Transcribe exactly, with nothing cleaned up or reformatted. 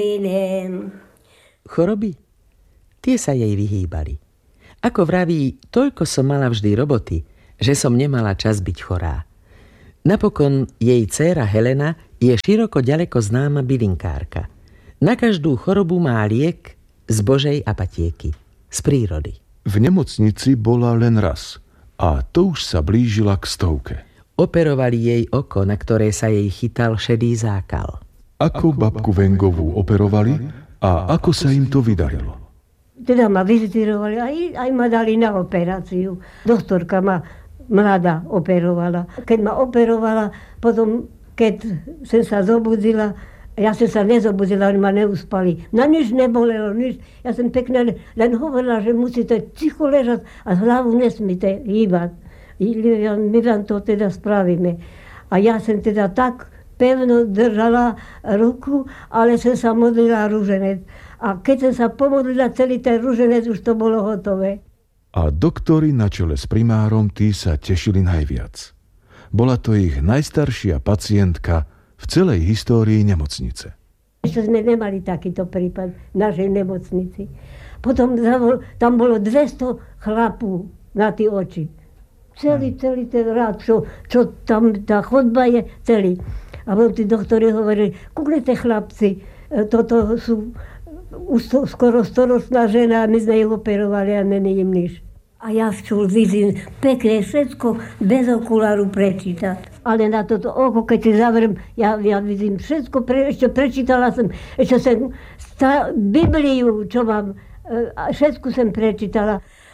Choroby? Tie sa jej vyhýbali. Ako vraví, toľko som mala vždy roboty, že som nemala čas byť chorá. Napokon jej dcéra Helena je široko ďaleko známa bylinkárka. Na každú chorobu má liek z Božej apatieky, z prírody. V nemocnici bola len raz a to už sa blížila k stovke. Operovali jej oko, na ktoré sa jej chytal šedý zákal. Ako babku Vengovú operovali a ako sa im to vydarilo? Teda ma vyzvirovali, aj, aj ma dali na operáciu. Doktorka ma mladá operovala. Keď ma operovala, potom, keď som sa zobudila, ja som sa nezobudila, oni ma neuspali. Na nič nebolelo, nič. Ja som pekne len hovorila, že musíte ticho ležať a hlavu nesmíte hýbať. My vám to teda spravíme. A ja som teda tak pevno držala ruku, ale som sa modlila ruženec. A keď som sa pomodlila, celý ten ruženec, už to bolo hotové. A doktori na čele s primárom, tí sa tešili najviac. Bola to ich najstaršia pacientka v celej histórii nemocnice. Ešte sme nemali takýto prípad v našej nemocnici. Potom tam bolo dvesto chlapú na tie oči. Celý, celý ten rád, čo, čo tam tá chodba je, celý. A potom tí doktori hovorili, kúknete chlapci, toto sú už to, skoro storočná žena, my sme ich operovali a není im nič. A ja včul vidím pekne všetko bez okuláru prečítať. Ale na toto oko, keď si zavriem, ja, ja vidím všetko, pre, ešte prečítala som, ešte som stá, Bibliu, čo mám, všetko som prečítala.